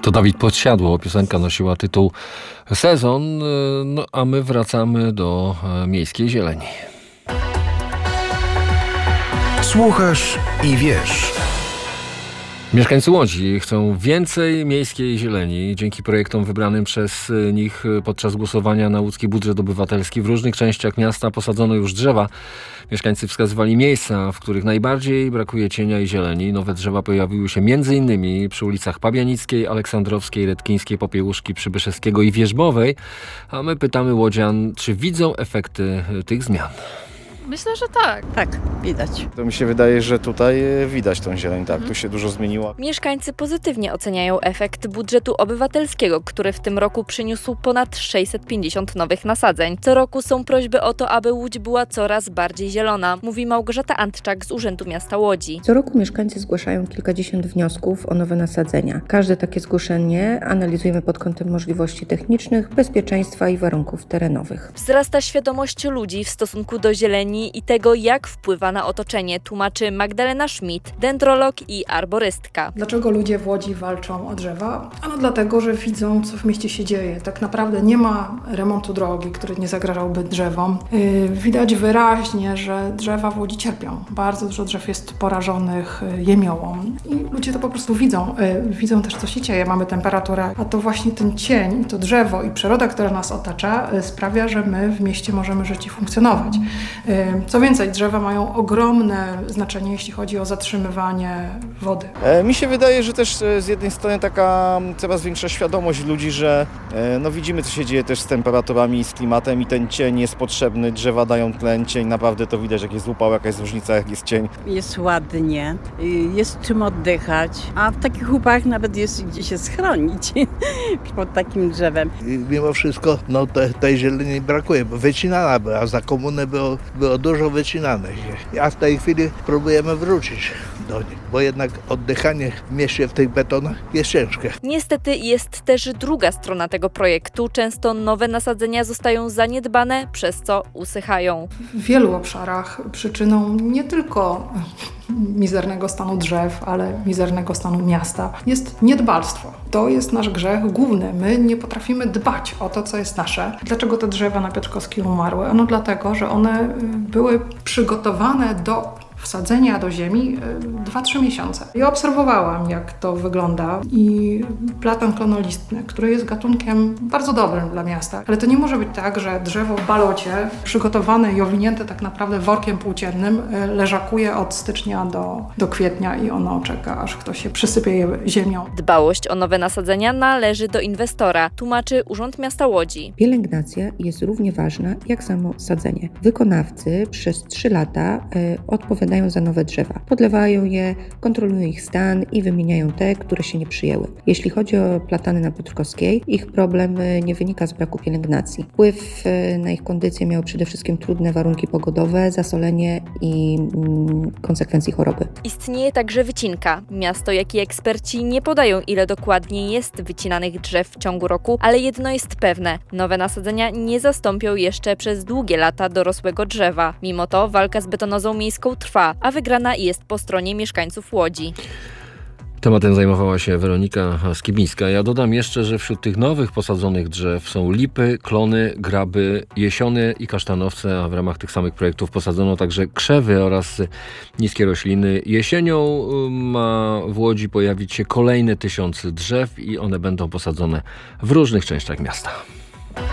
To Dawid Podsiadło, piosenka nosiła tytuł Sezon, no a my wracamy do miejskiej zieleni. Słuchasz i wiesz. Mieszkańcy Łodzi chcą więcej miejskiej zieleni. Dzięki projektom wybranym przez nich podczas głosowania na łódzki budżet obywatelski w różnych częściach miasta posadzono już drzewa. Mieszkańcy wskazywali miejsca, w których najbardziej brakuje cienia i zieleni. Nowe drzewa pojawiły się m.in. przy ulicach Pabianickiej, Aleksandrowskiej, Redkińskiej, Popiełuszki, Przybyszewskiego i Wierzbowej. A my pytamy łodzian, czy widzą efekty tych zmian. Myślę, że tak. Tak, widać. To mi się wydaje, że tutaj widać tą zieleń, tak, tu się dużo zmieniło. Mieszkańcy pozytywnie oceniają efekt budżetu obywatelskiego, który w tym roku przyniósł ponad 650 nowych nasadzeń. Co roku są prośby o to, aby Łódź była coraz bardziej zielona, mówi Małgorzata Antczak z Urzędu Miasta Łodzi. Co roku mieszkańcy zgłaszają kilkadziesiąt wniosków o nowe nasadzenia. Każde takie zgłoszenie analizujemy pod kątem możliwości technicznych, bezpieczeństwa i warunków terenowych. Wzrasta świadomość ludzi w stosunku do zieleni i tego, jak wpływa na otoczenie, tłumaczy Magdalena Schmidt, dendrolog i arborystka. Dlaczego ludzie w Łodzi walczą o drzewa? Ano dlatego, że widzą, co w mieście się dzieje. Tak naprawdę nie ma remontu drogi, który nie zagrażałby drzewom. Widać wyraźnie, że drzewa w Łodzi cierpią. Bardzo dużo drzew jest porażonych jemiołą i ludzie to po prostu widzą. Widzą też, co się dzieje. Mamy temperaturę, a to właśnie ten cień, to drzewo i przyroda, która nas otacza, sprawia, że my w mieście możemy żyć i funkcjonować. Co więcej, drzewa mają ogromne znaczenie, jeśli chodzi o zatrzymywanie wody. Mi się wydaje, że też z jednej strony taka coraz większa świadomość ludzi, że no widzimy, co się dzieje też z temperaturami i z klimatem i ten cień jest potrzebny, drzewa dają tlen, cień naprawdę to widać, jak jest upał, jaka jest różnica, jak jest cień. Jest ładnie, jest czym oddychać, a w takich upałach nawet jest gdzie się schronić pod takim drzewem. Mimo wszystko tej zieleni brakuje, bo wycinana była, a za komuny było dużo wycinanych. A w tej chwili próbujemy wrócić do nich, bo jednak oddychanie w mieście w tych betonach jest ciężkie. Niestety jest też druga strona tego projektu. Często nowe nasadzenia zostają zaniedbane, przez co usychają. W wielu obszarach przyczyną nie tylko mizernego stanu drzew, ale mizernego stanu miasta jest niedbalstwo. To jest nasz grzech główny. My nie potrafimy dbać o to, co jest nasze. Dlaczego te drzewa na Piotrkowskiej umarły? Ano dlatego, że one były przygotowane do wsadzenia do ziemi 2-3 miesiące. Ja obserwowałam, jak to wygląda i platan klonolistny, który jest gatunkiem bardzo dobrym dla miasta, ale to nie może być tak, że drzewo w balocie przygotowane i owinięte tak naprawdę workiem płóciennym leżakuje od stycznia do kwietnia i ono czeka, aż ktoś się przysypie je ziemią. Dbałość o nowe nasadzenia należy do inwestora, tłumaczy Urząd Miasta Łodzi. Pielęgnacja jest równie ważna jak samo sadzenie. Wykonawcy przez 3 lata odpowiadają za nowe drzewa. Podlewają je, kontrolują ich stan i wymieniają te, które się nie przyjęły. Jeśli chodzi o platany na Piotrkowskiej, ich problem nie wynika z braku pielęgnacji. Wpływ na ich kondycję miały przede wszystkim trudne warunki pogodowe, zasolenie i konsekwencje choroby. Istnieje także wycinka. Miasto, jak i eksperci nie podają, ile dokładnie jest wycinanych drzew w ciągu roku, ale jedno jest pewne. Nowe nasadzenia nie zastąpią jeszcze przez długie lata dorosłego drzewa. Mimo to walka z betonozą miejską trwa, a wygrana jest po stronie mieszkańców Łodzi. Tematem zajmowała się Weronika Skibińska. Ja dodam jeszcze, że wśród tych nowych posadzonych drzew są lipy, klony, graby, jesiony i kasztanowce, a w ramach tych samych projektów posadzono także krzewy oraz niskie rośliny. Jesienią ma w Łodzi pojawić się kolejne 1000 drzew i one będą posadzone w różnych częściach miasta.